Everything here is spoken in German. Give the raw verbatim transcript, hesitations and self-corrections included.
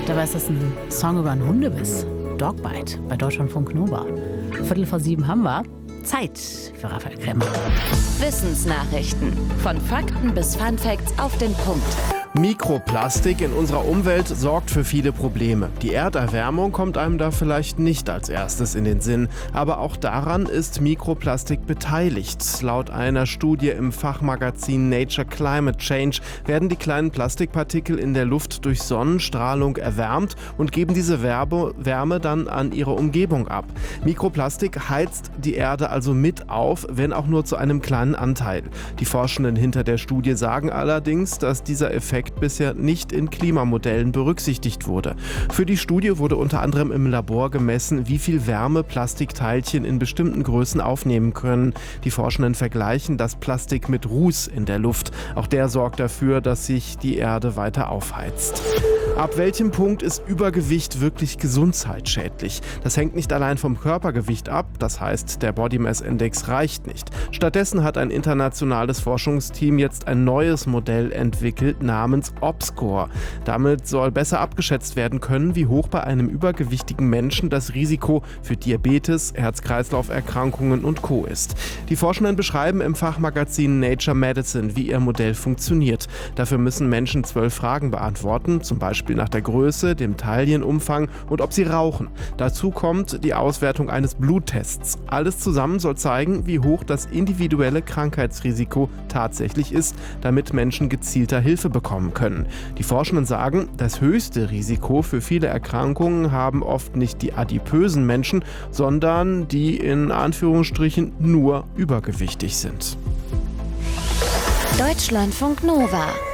Dabei ist das ein Song über einen Hundebiss. Dogbite bei Deutschlandfunk Nova. Viertel vor sieben haben wir. Zeit für Raphael Krämer. Wissensnachrichten. Von Fakten bis Funfacts auf den Punkt. Mikroplastik in unserer Umwelt sorgt für viele Probleme. Die Erderwärmung kommt einem da vielleicht nicht als erstes in den Sinn. Aber auch daran ist Mikroplastik beteiligt. Laut einer Studie im Fachmagazin Nature Climate Change werden die kleinen Plastikpartikel in der Luft durch Sonnenstrahlung erwärmt und geben diese Wärme dann an ihre Umgebung ab. Mikroplastik heizt die Erde also mit auf, wenn auch nur zu einem kleinen Anteil. Die Forschenden hinter der Studie sagen allerdings, dass dieser Effekt bisher nicht in Klimamodellen berücksichtigt wurde. Für die Studie wurde unter anderem im Labor gemessen, wie viel Wärme Plastikteilchen in bestimmten Größen aufnehmen können. Die Forschenden vergleichen das Plastik mit Ruß in der Luft. Auch der sorgt dafür, dass sich die Erde weiter aufheizt. Ab welchem Punkt ist Übergewicht wirklich gesundheitsschädlich? Das hängt nicht allein vom Körpergewicht ab, das heißt, der Body Mass Index reicht nicht. Stattdessen hat ein internationales Forschungsteam jetzt ein neues Modell entwickelt namens ObScore. Damit soll besser abgeschätzt werden können, wie hoch bei einem übergewichtigen Menschen das Risiko für Diabetes, Herz-Kreislauf-Erkrankungen und Co. ist. Die Forschenden beschreiben im Fachmagazin Nature Medicine, wie ihr Modell funktioniert. Dafür müssen Menschen zwölf Fragen beantworten, zum Beispiel nach der Größe, dem Taillenumfang und ob sie rauchen. Dazu kommt die Auswertung eines Bluttests. Alles zusammen soll zeigen, wie hoch das individuelle Krankheitsrisiko tatsächlich ist, damit Menschen gezielter Hilfe bekommen können. Die Forschenden sagen, das höchste Risiko für viele Erkrankungen haben oft nicht die adipösen Menschen, sondern die in Anführungsstrichen nur übergewichtig sind. Deutschlandfunk Nova.